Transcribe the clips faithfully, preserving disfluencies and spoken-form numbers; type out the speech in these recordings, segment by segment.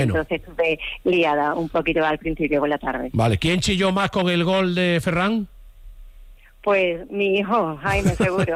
Bueno. Entonces estuve liada un poquito al principio por la tarde. Vale, ¿quién chilló más con el gol de Ferran? Pues mi hijo, Jaime, seguro.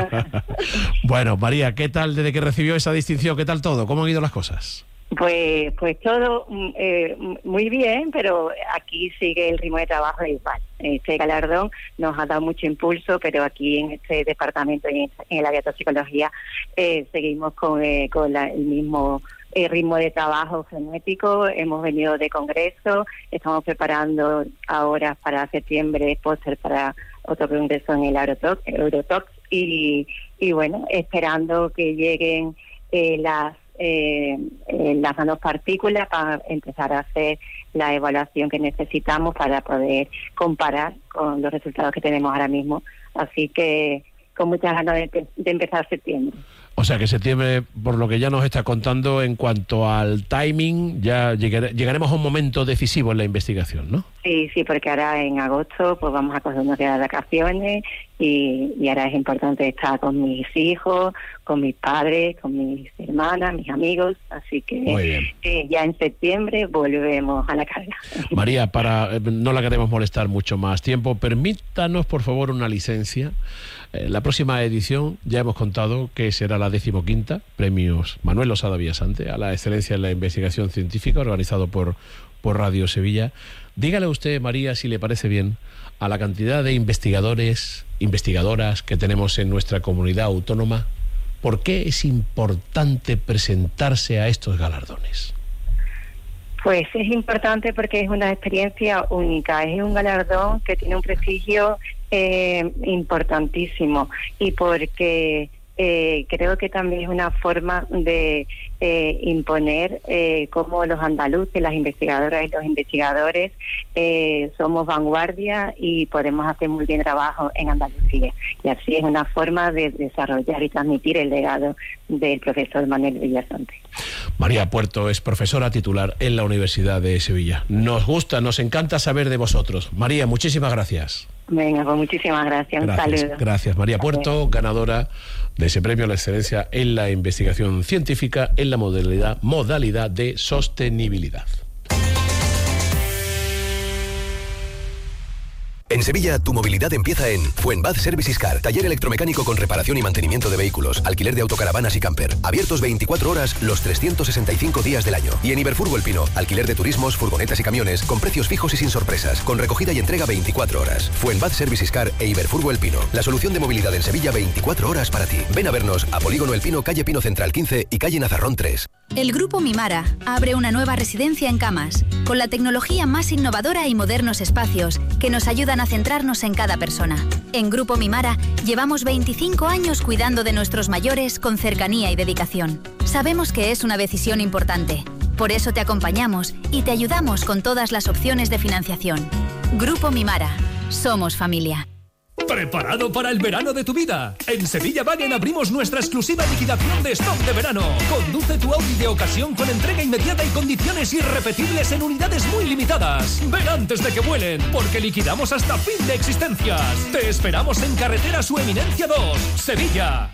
Bueno, María, ¿qué tal desde que recibió esa distinción? ¿Qué tal todo? ¿Cómo han ido las cosas? Pues pues todo eh, muy bien, pero aquí sigue el ritmo de trabajo igual. Este galardón nos ha dado mucho impulso, pero aquí en este departamento y en, en el área de toxicología eh, seguimos con, eh, con la, el mismo eh, ritmo de trabajo frenético. Hemos venido de congreso, estamos preparando ahora para septiembre póster para otro congreso en el Eurotox, Eurotox y, y bueno, esperando que lleguen eh, las Eh, eh, las nanopartículas para empezar a hacer la evaluación que necesitamos para poder comparar con los resultados que tenemos ahora mismo. Así que con muchas ganas de, de empezar septiembre. O sea que septiembre, por lo que ya nos está contando, en cuanto al timing, ya llegar, llegaremos a un momento decisivo en la investigación, ¿no? Sí, sí, porque ahora en agosto pues vamos a coger unos días de vacaciones y, y ahora es importante estar con mis hijos, con mis padres, con mis hermanas, mis amigos, así que eh, ya en septiembre volvemos a la carga. María, para eh, no la queremos molestar mucho más tiempo, permítanos por favor una licencia. Eh, la próxima edición ya hemos contado que será la decimoquinta, premios Manuel Losada Villasante a la excelencia en la investigación científica, organizado por, por Radio Sevilla. Dígale usted, María, si le parece bien, a la cantidad de investigadores, investigadoras que tenemos en nuestra comunidad autónoma, ¿por qué es importante presentarse a estos galardones? Pues es importante porque es una experiencia única, es un galardón que tiene un prestigio eh, importantísimo y porque eh, creo que también es una forma de eh, imponer eh, cómo los andaluces, las investigadoras y los investigadores eh, somos vanguardia y podemos hacer muy bien trabajo en Andalucía. Y así es una forma de desarrollar y transmitir el legado del profesor Manuel Villasante. María Puerto es profesora titular en la Universidad de Sevilla. Nos gusta, nos encanta saber de vosotros. María, muchísimas gracias. Venga, pues muchísimas gracias. Gracias, un saludo. Gracias, María Puerto, ganadora de ese premio a la excelencia en la investigación científica en la modalidad, modalidad de sostenibilidad. En Sevilla, tu movilidad empieza en Fuenbad Service Car, taller electromecánico con reparación y mantenimiento de vehículos, alquiler de autocaravanas y camper, abiertos veinticuatro horas los trescientos sesenta y cinco días del año. Y en Iberfurgo El Pino, alquiler de turismos, furgonetas y camiones, con precios fijos y sin sorpresas, con recogida y entrega veinticuatro horas. Fuenbad Service Car e Iberfurgo El Pino, la solución de movilidad en Sevilla veinticuatro horas para ti. Ven a vernos a Polígono El Pino, calle Pino Central quince y calle Nazarrón tres. El Grupo Mimara abre una nueva residencia en Camas, con la tecnología más innovadora y modernos espacios que nos ayudan a centrarnos en cada persona. En Grupo Mimara llevamos veinticinco años cuidando de nuestros mayores con cercanía y dedicación. Sabemos que es una decisión importante, por eso te acompañamos y te ayudamos con todas las opciones de financiación. Grupo Mimara, somos familia. ¿Preparado para el verano de tu vida? En Sevilla Wagen abrimos nuestra exclusiva liquidación de stock de verano. Conduce tu Audi de ocasión con entrega inmediata y condiciones irrepetibles en unidades muy limitadas. Ven antes de que vuelen, porque liquidamos hasta fin de existencias. Te esperamos en Carretera Su Eminencia dos, Sevilla.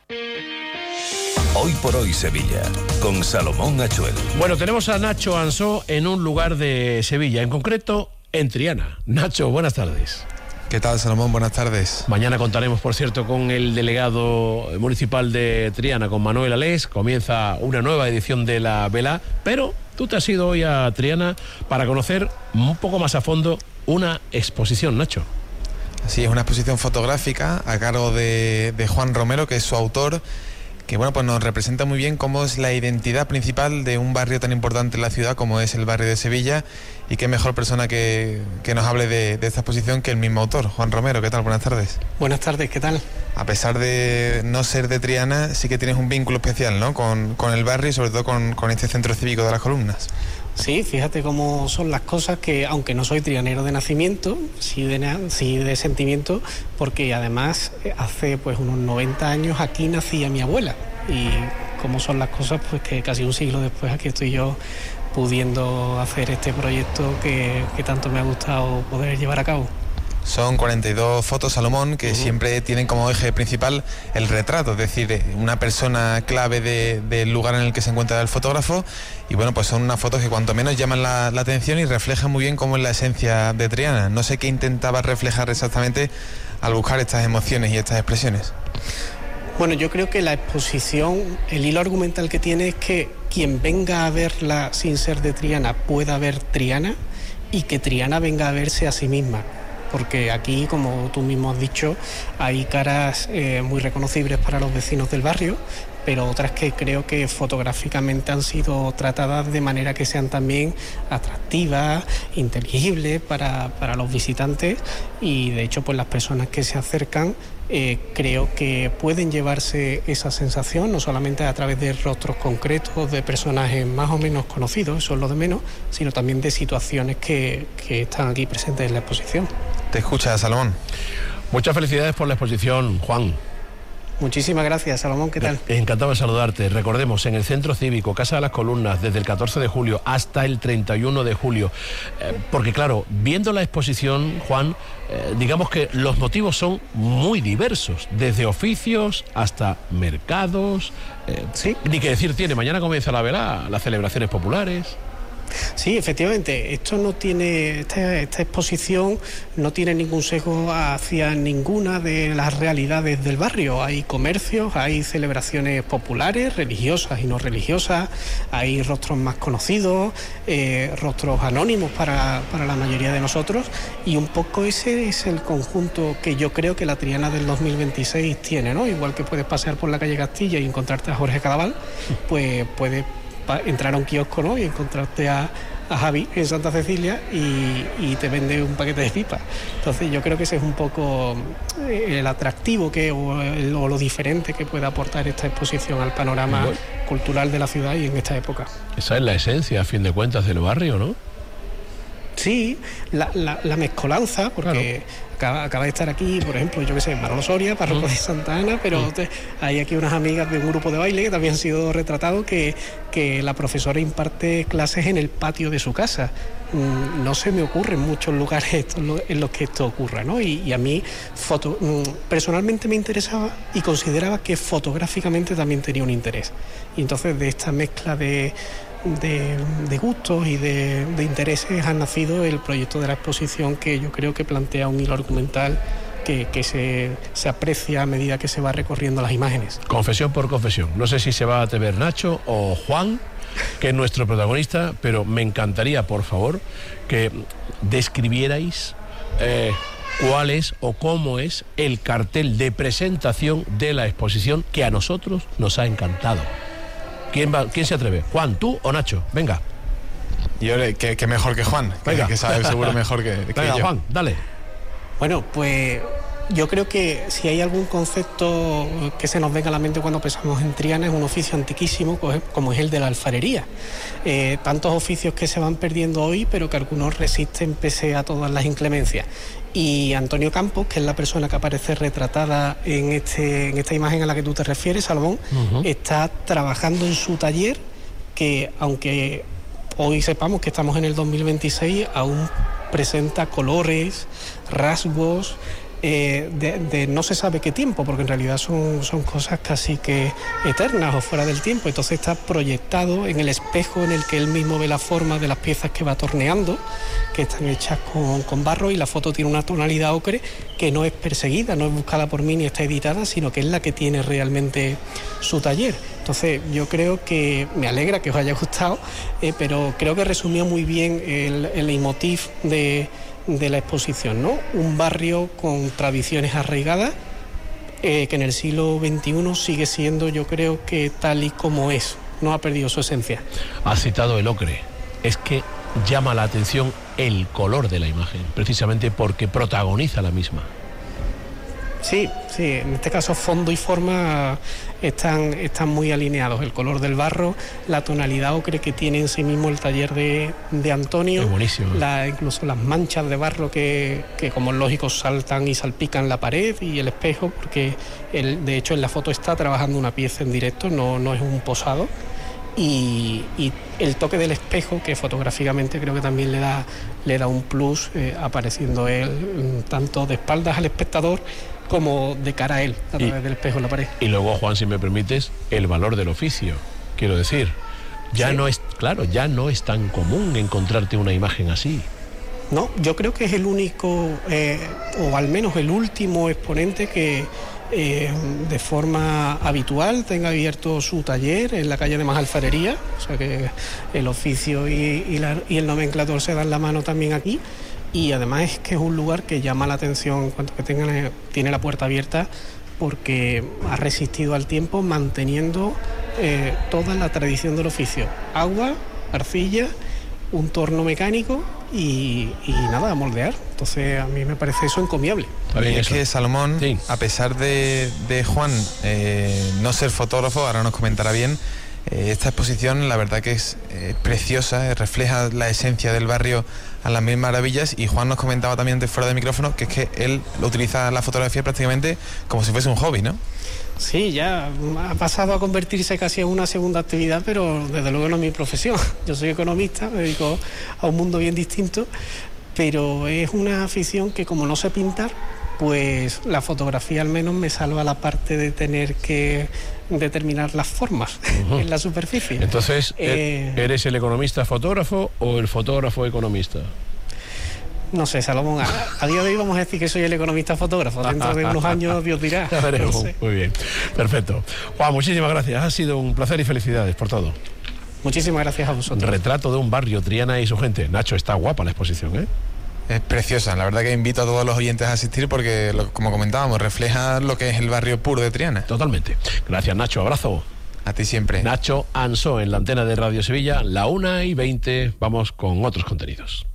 Hoy por hoy Sevilla, con Salomón Achuel. Bueno, tenemos a Nacho Ansó en un lugar de Sevilla, en concreto en Triana. Nacho, buenas tardes. ¿Qué tal, Salomón? Buenas tardes. Mañana contaremos, por cierto, con el delegado municipal de Triana, con Manuel Alés. Comienza una nueva edición de la vela, pero tú te has ido hoy a Triana para conocer un poco más a fondo una exposición, Nacho. Sí, es una exposición fotográfica a cargo de, de Juan Romero, que es su autor, que bueno, pues nos representa muy bien cómo es la identidad principal de un barrio tan importante en la ciudad como es el barrio de Sevilla, y qué mejor persona que, que nos hable de, de esta exposición que el mismo autor, Juan Romero. ¿Qué tal? Buenas tardes. Buenas tardes, ¿qué tal? A pesar de no ser de Triana, sí que tienes un vínculo especial, ¿no?, con, con el barrio y sobre todo con, con este centro cívico de las columnas. Sí, fíjate cómo son las cosas, que aunque no soy trianero de nacimiento, sí de, sí de sentimiento, porque además hace pues unos noventa años aquí nacía mi abuela, y cómo son las cosas, pues que casi un siglo después aquí estoy yo pudiendo hacer este proyecto que, que tanto me ha gustado poder llevar a cabo. Son cuarenta y dos fotos, Salomón, que uh-huh. siempre tienen como eje principal el retrato, es decir, una persona clave de, del lugar en el que se encuentra el fotógrafo. Y bueno, pues son unas fotos que cuanto menos llaman la, la atención y reflejan muy bien cómo es la esencia de Triana. No sé qué intentaba reflejar exactamente al buscar estas emociones y estas expresiones. Bueno, yo creo que la exposición, el hilo argumental que tiene es que quien venga a verla sin ser de Triana pueda ver Triana y que Triana venga a verse a sí misma. Porque aquí, como tú mismo has dicho, hay caras eh, muy reconocibles para los vecinos del barrio, pero otras que creo que fotográficamente han sido tratadas de manera que sean también atractivas, inteligibles para, para los visitantes, y de hecho pues las personas que se acercan eh, creo que pueden llevarse esa sensación, no solamente a través de rostros concretos de personajes más o menos conocidos, eso es lo de menos, sino también de situaciones que, que están aquí presentes en la exposición. Te escucha, Salomón. Muchas felicidades por la exposición, Juan. Muchísimas gracias, Salomón, ¿qué tal? Encantado de saludarte. Recordemos, en el Centro Cívico, Casa de las Columnas, desde el catorce de julio hasta el treinta y uno de julio. Eh, porque claro, viendo la exposición, Juan, eh, digamos que los motivos son muy diversos, desde oficios hasta mercados. Eh, sí. Ni que decir tiene, mañana comienza la velada, las celebraciones populares. Sí, efectivamente, esto no tiene, esta, esta exposición no tiene ningún sesgo hacia ninguna de las realidades del barrio. Hay comercios, hay celebraciones populares, religiosas y no religiosas, hay rostros más conocidos, eh, rostros anónimos para, para la mayoría de nosotros, y un poco ese es el conjunto que yo creo que la Triana del dos mil veintiséis tiene, ¿no? Igual que puedes pasear por la calle Castilla y encontrarte a Jorge Cadaval, pues puedes entrar a un kiosco, ¿no?, y encontrarte a, a Javi en Santa Cecilia y, y te vende un paquete de pipas. Entonces yo creo que ese es un poco el atractivo que o, el, o lo diferente que puede aportar esta exposición al panorama bueno. cultural de la ciudad y en esta época. Esa es la esencia, a fin de cuentas, del barrio, ¿no? Sí, la, la, la mezcolanza, porque claro. acaba, acaba de estar aquí, por ejemplo, yo qué sé, Manolo Soria, párroco mm. de Santa Ana, pero mm. te, hay aquí unas amigas de un grupo de baile que también han sido retratados, que, que la profesora imparte clases en el patio de su casa. Mm, no se me ocurren muchos lugares esto, en los que esto ocurra, ¿no? Y, y a mí foto, mm, personalmente me interesaba y consideraba que fotográficamente también tenía un interés. Y entonces de esta mezcla de... De, de gustos y de, de intereses ha nacido el proyecto de la exposición, que yo creo que plantea un hilo argumental que, que se, se aprecia a medida que se va recorriendo las imágenes. Confesión por confesión, no sé si se va a atrever Nacho o Juan, que es nuestro protagonista, pero me encantaría, por favor, que describierais eh, cuál es o cómo es el cartel de presentación de la exposición, que a nosotros nos ha encantado. ¿Quién, va, ¿Quién se atreve? ¿Juan, tú o Nacho? Venga. Yo, que, que mejor que Juan, que, que sabe seguro mejor que, que Venga, yo. Juan, dale. Bueno, pues yo creo que si hay algún concepto que se nos venga a la mente cuando pensamos en Triana, es un oficio antiquísimo como es el de la alfarería. Eh, tantos oficios que se van perdiendo hoy, pero que algunos resisten pese a todas las inclemencias. Y Antonio Campos, que es la persona que aparece retratada en, este, en esta imagen a la que tú te refieres, Salomón, uh-huh. está trabajando en su taller, que aunque hoy sepamos que estamos en el dos mil veintiséis, aún presenta colores, rasgos, eh, de, de no se sabe qué tiempo, porque en realidad son, son cosas casi que eternas o fuera del tiempo. Entonces está proyectado en el espejo en el que él mismo ve la forma de las piezas que va torneando, que están hechas con, con barro, y la foto tiene una tonalidad ocre que no es perseguida, no es buscada por mí ni está editada, sino que es la que tiene realmente su taller. Entonces yo creo que, me alegra que os haya gustado, eh, pero creo que resumía muy bien el, el leitmotiv de, de la exposición, ¿no? Un barrio con tradiciones arraigadas, eh, que en el siglo veintiuno sigue siendo, yo creo que tal y como es, no ha perdido su esencia. Has citado el ocre, es que llama la atención el color de la imagen, precisamente porque protagoniza la misma. Sí, sí, en este caso fondo y forma están, están muy alineados. El color del barro, la tonalidad ocre que tiene en sí mismo el taller de, de Antonio. Es buenísimo. La, incluso las manchas de barro que, que, como es lógico, saltan y salpican la pared y el espejo, porque él, de hecho en la foto está trabajando una pieza en directo, no, no es un posado. Y, y el toque del espejo, que fotográficamente creo que también le da, le da un plus, eh, apareciendo él tanto de espaldas al espectador como de cara a él, a través y, del espejo en la pared. Y luego, Juan, si me permites, el valor del oficio, quiero decir, ya sí. no es, claro, ya no es tan común encontrarte una imagen así. No, yo creo que es el único, eh, o al menos el último exponente que Eh, de forma habitual tenga abierto su taller en la calle de Más Alfarería, o sea que el oficio y, y, la, y el nomenclator se dan la mano también aquí, y además es que es un lugar que llama la atención en cuanto que tenga, tiene la puerta abierta, porque ha resistido al tiempo manteniendo eh, toda la tradición del oficio: agua, arcilla, un torno mecánico y, y nada, a moldear. Entonces a mí me parece eso encomiable. Y es que Salomón, sí. a pesar de, de Juan eh, no ser fotógrafo, ahora nos comentará bien, eh, esta exposición la verdad que es eh, preciosa, eh, refleja la esencia del barrio a las mil maravillas, y Juan nos comentaba también de fuera de micrófono que es que él utiliza la fotografía prácticamente como si fuese un hobby, ¿no? Sí, ya ha pasado a convertirse casi en una segunda actividad, pero desde luego no es mi profesión. Yo soy economista, me dedico a un mundo bien distinto, pero es una afición que, como no sé pintar, pues la fotografía al menos me salva la parte de tener que determinar las formas uh-huh. en la superficie. Entonces, eh, ¿eres el economista fotógrafo o el fotógrafo economista? No sé, Salomón, a, a día de hoy vamos a decir que soy el economista fotógrafo. Dentro de unos años Dios dirá. Ya veremos. No sé. Muy bien, perfecto. Juan, muchísimas gracias. Ha sido un placer y felicidades por todo. Muchísimas gracias a vosotros. Retrato de un barrio, Triana y su gente. Nacho, está guapa la exposición, ¿eh? Es preciosa, la verdad que invito a todos los oyentes a asistir porque, lo, como comentábamos, refleja lo que es el barrio puro de Triana. Totalmente. Gracias, Nacho. Abrazo. A ti siempre. Nacho Ansó en la antena de Radio Sevilla, la una y veinte. Vamos con otros contenidos.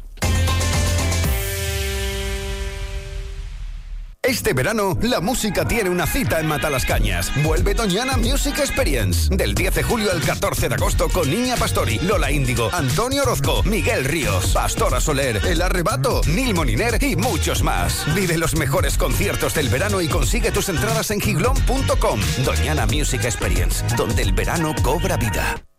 Este verano, la música tiene una cita en Matalascañas. Vuelve Doñana Music Experience. Del diez de julio al catorce de agosto con Niña Pastori, Lola Índigo, Antonio Orozco, Miguel Ríos, Pastora Soler, El Arrebato, Nil Moliner y muchos más. Vive los mejores conciertos del verano y consigue tus entradas en giglón punto com. Doñana Music Experience, donde el verano cobra vida.